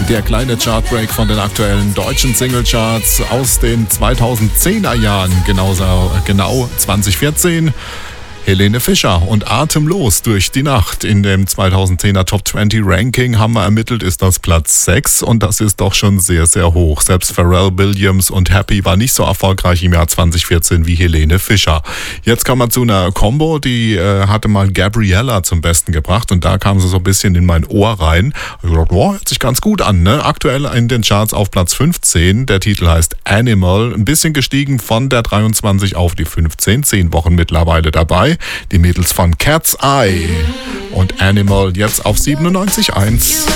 Der kleine Chartbreak von den aktuellen deutschen Singlecharts aus den 2010er Jahren, genau 2014. Helene Fischer und Atemlos durch die Nacht. In dem 2010er Top 20 Ranking haben wir ermittelt, ist das Platz 6 und das ist doch schon sehr, sehr hoch. Selbst Pharrell Williams und Happy war nicht so erfolgreich im Jahr 2014 wie Helene Fischer. Jetzt kam man zu einer Combo, die hatte mal Gabriella zum Besten gebracht und da kam sie so ein bisschen in mein Ohr rein. Ich dachte, wow, hört sich ganz gut an, ne? Aktuell in den Charts auf Platz 15. Der Titel heißt Animal. Ein bisschen gestiegen von der 23 auf die 15. 10 Wochen mittlerweile dabei. Die Mädels von Cat's Eye und Animal jetzt auf 97.1.